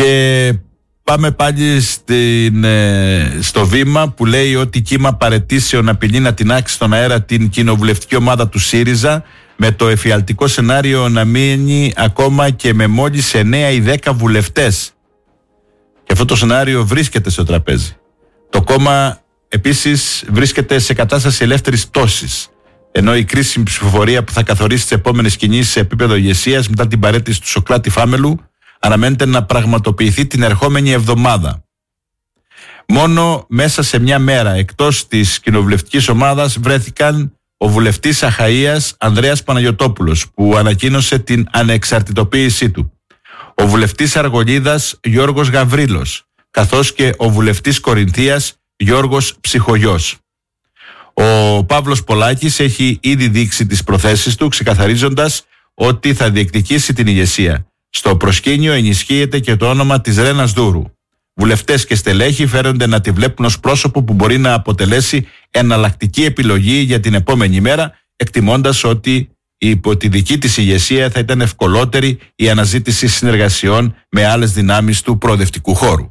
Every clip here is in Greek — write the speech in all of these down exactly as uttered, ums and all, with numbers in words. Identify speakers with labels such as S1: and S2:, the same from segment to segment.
S1: Και πάμε πάλι στην, στο βήμα που λέει ότι κύμα παραιτήσεων απειλεί να τεινάξει στον αέρα την κοινοβουλευτική ομάδα του ΣΥΡΙΖΑ, με το εφιαλτικό σενάριο να μείνει ακόμα και με μόλις εννέα ή δέκα βουλευτές. Και αυτό το σενάριο βρίσκεται στο τραπέζι. Το κόμμα επίσης βρίσκεται σε κατάσταση ελεύθερης πτώσης, ενώ η κρίσιμη ψηφοφορία που θα καθορίσει τις επόμενες κινήσεις σε επίπεδο ηγεσίας μετά την παραίτηση του Σωκράτη Φάμελου αναμένεται να πραγματοποιηθεί την ερχόμενη εβδομάδα. Μόνο μέσα σε μια μέρα εκτός της κοινοβουλευτικής ομάδας βρέθηκαν ο βουλευτής Αχαΐας Ανδρέας Παναγιωτόπουλος, που ανακοίνωσε την ανεξαρτητοποίησή του, ο βουλευτής Αργολίδας Γιώργος Γαβρίλος, καθώς και ο βουλευτής Κορινθίας Γιώργος Ψυχογιός. Ο Παύλος Πολάκης έχει ήδη δείξει τις προθέσεις του, ξεκαθαρίζοντας ότι θα διεκδικήσει την ηγεσία. Στο προσκήνιο ενισχύεται και το όνομα της Ρένας Δούρου. Βουλευτές και στελέχοι φέρονται να τη βλέπουν ως πρόσωπο που μπορεί να αποτελέσει εναλλακτική επιλογή για την επόμενη μέρα, εκτιμώντας ότι υπό τη δική της ηγεσία θα ήταν ευκολότερη η αναζήτηση συνεργασιών με άλλες δυνάμεις του προοδευτικού χώρου.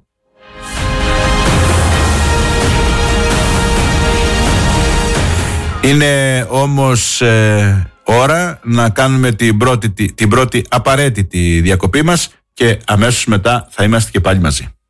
S1: Είναι όμως ε, ώρα να κάνουμε την πρώτη, την πρώτη απαραίτητη διακοπή μας και αμέσως μετά θα είμαστε και πάλι μαζί.